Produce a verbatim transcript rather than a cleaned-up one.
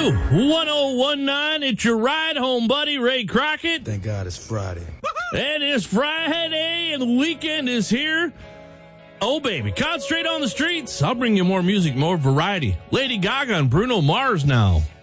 one oh one nine. It's your ride home, buddy, Ray Crockett. Thank God it's Friday. And it's Friday, and the weekend is here. Oh, baby, concentrate on the streets. I'll bring you more music, more variety. Lady Gaga and Bruno Mars now.